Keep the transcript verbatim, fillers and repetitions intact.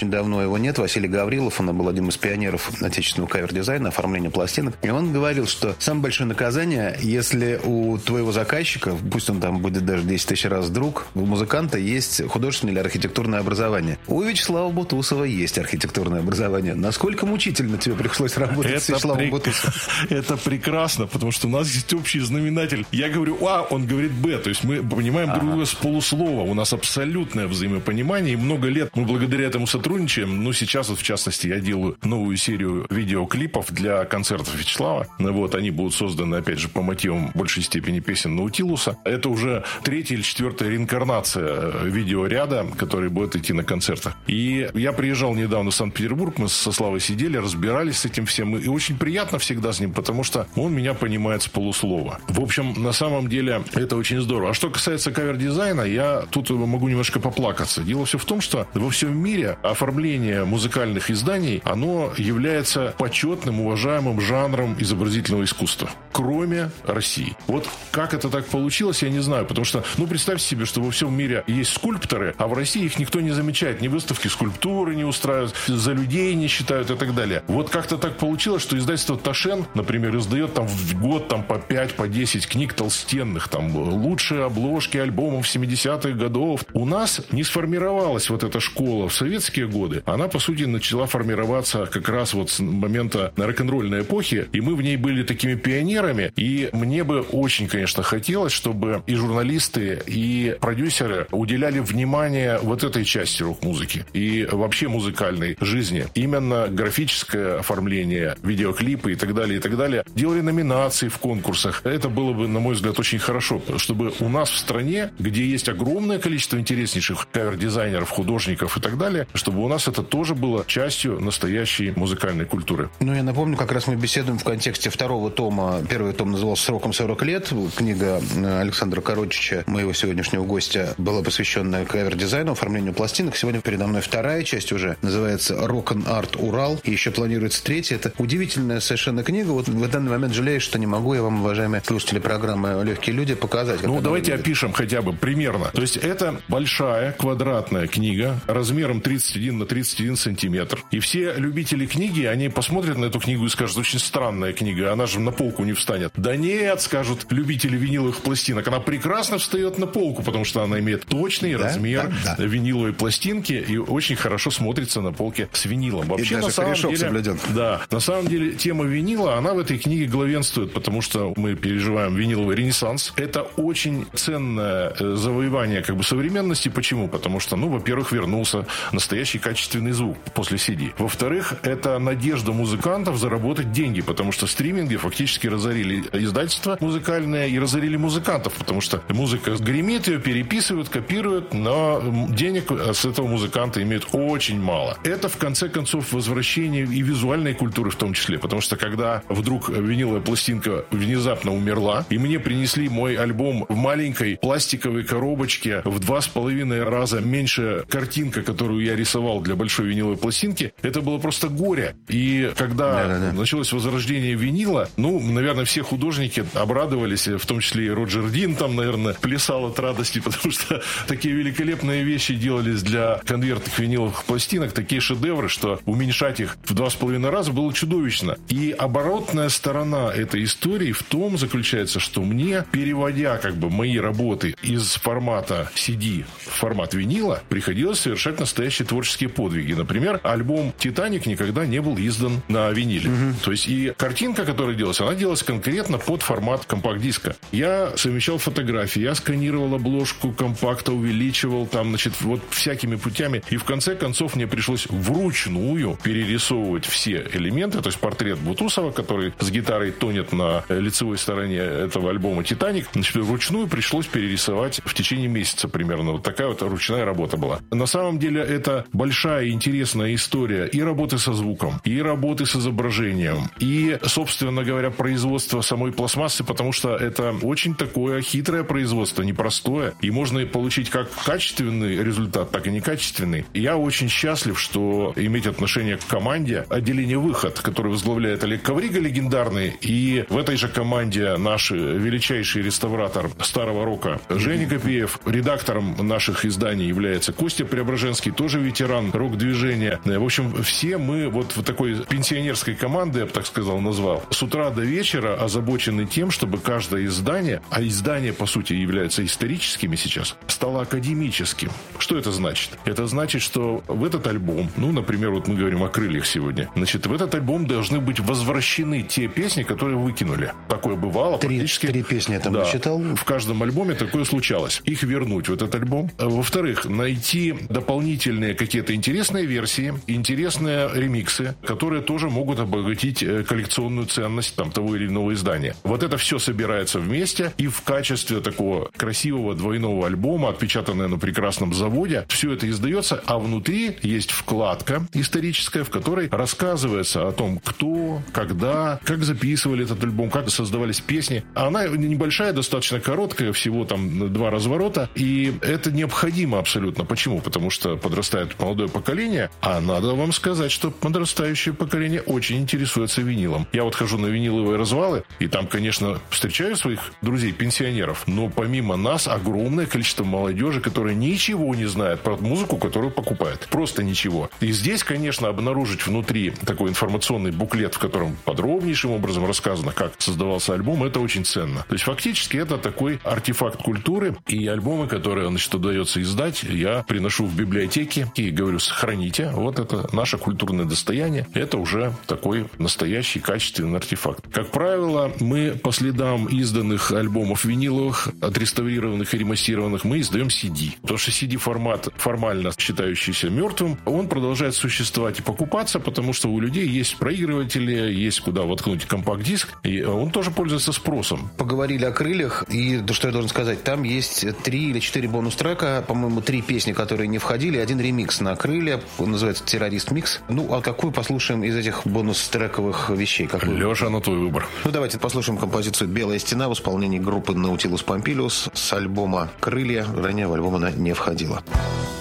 очень давно его нет. Василий Гаврилов, он был один из пионеров отечественного кавер-дизайна, оформления пластинок. И он говорил, что самое большое наказание, если у твоего заказчика, пусть он там будет даже десять тысяч раз друг, у музыканта есть художественное или архитектурное образование. У Вячеслава Бутусова есть архитектурное образование. Насколько мучительно тебе пришлось работать это с Вячеславом при... Бутусовым? Это прекрасно, потому что у нас есть общий знаменатель. Я говорю А, он говорит Б. То есть мы понимаем друг друга с полуслова. У нас абсолютное взаимопонимание. И много лет мы благодаря этому сотрудничаем. Ну, сейчас вот, в частности, я делаю новую серию видеоклипов для концертов Вячеслава. Вот, они будут созданы, опять же, по мотивам в большей степени песен Наутилуса. Это уже третья или четвертая реинкарнация видеоряда, который будет идти на концертах. И я приезжал недавно в Санкт-Петербург, мы со Славой сидели, разбирались с этим всем. И очень приятно всегда с ним, потому что он меня понимает с полуслова. В общем, на самом деле, это очень здорово. А что касается кавер-дизайна, я тут могу немножко поплакаться. Дело все в том, что во всем мире оформление музыкальных изданий, оно является почетным, уважаемым жанром изобразительного искусства. Кроме России. Вот как это так получилось, я не знаю. Потому что, ну, представьте себе, что во всем мире есть скульпторы, а в России их никто не замечает. Ни выставки скульптуры не устраивают, за людей не считают и так далее. Вот как-то так получилось, что издательство Ташен, например, издает там в год там, по пять, по десять книг толстенных, там лучшие обложки альбомов семидесятых годов. У нас не сформировалась вот эта школа в советские годы. Она, по сути, начала формироваться как раз вот с момента рок-н-ролльной эпохи, и мы в ней были такими пионерами. И мне бы очень, конечно, хотелось, чтобы и журналисты, и продюсеры уделяли внимание вот этой части рок-музыки и вообще музыкальной жизни. Именно графическое оформление, видеоклипы и так далее, и так далее. Делали номинации в конкурсах. Это было бы, на мой взгляд, очень хорошо, чтобы у нас в стране, где есть огромное количество интереснейших кавер-дизайнеров, художников и так далее, чтобы у нас это тоже было частью настоящей музыкальной культуры. Ну, я напомню, как раз мы беседуем в контексте второго тома. Первый том назывался «Сроком сорок лет». Книга Александра Коротчича, моего сегодняшнего гостя, была посвящена кавер-дизайну, оформлению пластинок. Сегодня передо мной вторая часть уже. Называется «Рок-н-арт Урал». И еще планируется третья. Это удивительная совершенно книга. Вот в данный момент жалею, что не могу я вам, уважаемые слушатели программы «Легкие люди», показать. Ну, давайте выглядит. Опишем хотя бы примерно. То есть это большая квадратная книга размером тридцать один на тридцать один сантиметр. И все любители книги, они посмотрят на эту книгу и скажут: очень странная книга, она же на полку не встанет. Да нет, скажут любители виниловых пластинок, она прекрасно встает на полку, потому что она имеет точный да, размер да, да. виниловой пластинки и очень хорошо смотрится на полке с винилом. Вообще, и даже на самом деле, соблюден. Да, на самом деле тема винила, она в этой книге главенствует, потому что мы переживаем виниловый ренессанс. Это очень ценное завоевание как бы современности. Почему? Потому что, ну, во-первых, вернулся настоящий качественный звук после си ди. Во-вторых, это надежда музыкантов заработать деньги, потому что стриминги фактически разорили издательства музыкальные и разорили музыкантов, потому что музыка гремит, ее переписывают, копируют, но денег с этого музыканта имеют очень мало. Это, в конце концов, возвращение и визуальной культуры в том числе, потому что когда вдруг виниловая пластинка внезапно умерла, и мне принесли мой альбом в маленькой пластиковой коробочке в два с половиной раза меньше картинка, которую я рисовал для большой виниловой пластинки, это было просто горе. И когда да, да, да. началось возрождение винила, ну, наверное, все художники обрадовались, в том числе и Роджер Дин там, наверное, плясал от радости, потому что такие великолепные вещи делались для конвертных виниловых пластинок, такие шедевры, что уменьшать их в два с половиной раза было чудовищно. И оборотная сторона этой истории в том заключается, что мне, переводя как бы мои работы из формата си ди в формат винила, приходилось совершать настоящие творческие подвиги. Например, альбом «Титаник» никогда не был издан на виниле. Угу. То есть и картинка, которая делалась, она делалась конкретно под формат компакт-диска. Я совмещал фотографии, я сканировал обложку компакта, увеличивал там, значит, вот всякими путями. И в конце концов мне пришлось вручную перерисовывать все элементы, то есть портрет Бутусова, который с гитарой тонет на лицевой стороне этого альбома «Титаник», значит, вручную пришлось перерисовать в течение месяца примерно. Вот такая вот ручная работа была. На самом деле это большая и интересная история и работы со звуком, и работы с изображением, и, собственно говоря, производство самой пластмассы, потому что это очень такое хитрое производство, непростое, и можно получить как качественный результат, так и некачественный. Я очень счастлив, что иметь отношение к команде отделение «Выход», который возглавляет Олег Коврига, легендарный, и в этой же команде наш величайший реставратор старого рока Женя Копеев, редактором наших изданий является Костя Преображенский, тоже ветеран ветеран рок-движения. В общем, все мы вот в такой пенсионерской команды, я бы так сказал, назвал, с утра до вечера озабочены тем, чтобы каждое издание, а издания, по сути, являются историческими сейчас, стало академическим. Что это значит? Это значит, что в этот альбом, ну, например, вот мы говорим о «Крыльях» сегодня, значит, в этот альбом должны быть возвращены те песни, которые выкинули. Такое бывало. Три, практически. Три песни я там да, насчитал. В каждом альбоме такое случалось. Их вернуть в этот альбом. Во-вторых, найти дополнительные какие-то интересные версии, интересные ремиксы, которые тоже могут обогатить коллекционную ценность там, того или иного издания. Вот это все собирается вместе, и в качестве такого красивого двойного альбома, отпечатанное на прекрасном заводе, все это издается, а внутри есть вкладка историческая, в которой рассказывается о том, кто, когда, как записывали этот альбом, как создавались песни. Она небольшая, достаточно короткая, всего там два разворота, и это необходимо абсолютно. Почему? Потому что подрастает молодое поколение, а надо вам сказать, что подрастающее поколение очень интересуется винилом. Я вот хожу на виниловые развалы, и там, конечно, встречаю своих друзей-пенсионеров, но помимо нас огромное количество молодежи, которая ничего не знает про музыку, которую покупает. Просто ничего. И здесь, конечно, обнаружить внутри такой информационный буклет, в котором подробнейшим образом рассказано, как создавался альбом, это очень ценно. То есть, фактически, это такой артефакт культуры, и альбомы, которые, значит, удается издать, я приношу в библиотеки и говорю, сохраните, вот это наше культурное достояние, это уже такой настоящий качественный артефакт. Как правило, мы по следам изданных альбомов виниловых, отреставрированных и ремастированных, мы издаем си ди. Потому что си ди-формат, формально считающийся мертвым, он продолжает существовать и покупаться, потому что у людей есть проигрыватели, есть куда воткнуть компакт-диск, и он тоже пользуется спросом. Поговорили о «Крыльях», и что я должен сказать, там есть три или четыре бонус-трека, по-моему, три песни, которые не входили, один ремикс на «Крылья», он называется «Террорист Микс». Ну, а какую послушаем из этих бонус-трековых вещей? Какую? Леша, на твой выбор. Ну, давайте послушаем композицию «Белая стена» в исполнении группы Nautilus Pompilius с альбома «Крылья». Ранее в альбом она не входила.